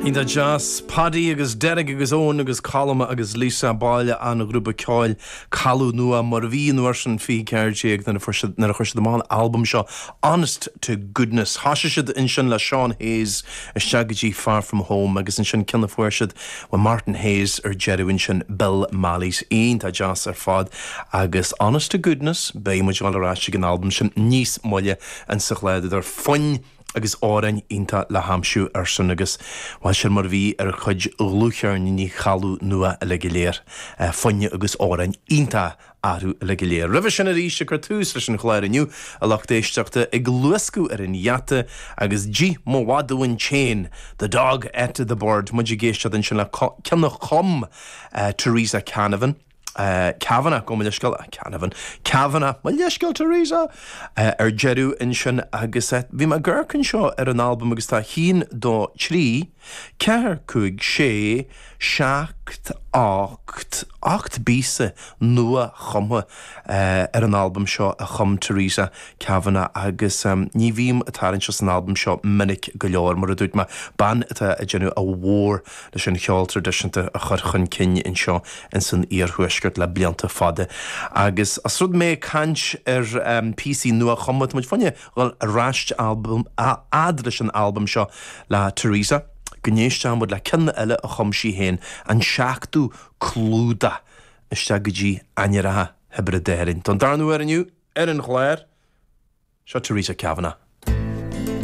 Ínta jazz, Paddy agus Derek agus Owen agus Colma agus Lisa Baile an grúpa ceáil calú nua mar bhíon version fi ceirtéag na chuiste má album seo Honest to Goodness. Háise siad in sin le Sean Hayes a Shaggy Far From Home agus in sin cinna fuairsead wa Martin Hayes ar Jerry sin Bill Mally's Ínta jazz ar fad agus Honest to Goodness bé mu gáil arráiste an album sin níos moille an sa chléad ar foin agus árain ínta le hamsú ar sin agus bhail sin mar bhí ar chuid lúchearn ní chalú nua le go léir fonne agus árain ínta áú le go léir. Ribh sin a ríiste gur túús leis an chléir aniu a lechtéisteachta ag luascú ar an iata agus G. Mowadúin Chain, The Dog at the Board, muidir géiste an sin le ceannach chum Teresa Canavan. Kavanagh go leiscail Kavanagh má leiscail Teresa ar jeú in sin agus bhí mar ggurcann seo ar an album agus tá hín dó trí ceathar cúig sé seacht acht bísa nua chumha ar an album seo a chum Teresa Kavanagh agus ní bhím atárann seo an album seo minic go leor mar a dúirt me ban atá a genú a mhór leis sin cheáil tradiisianta a chur chun cinne in seo in san íorhuaisgurt le blianta fada agus as rud mé cant ar PC nua chumha muid fanne gáil a ráist album ad leis an album seo le Teresa gnéistean bud le cinna eile a chumsí héin an seachtú clúda iste go dtí ainearathe hebre déirinn. Don darnú ar aniu ar an chléir seo Teresa Kavanagh.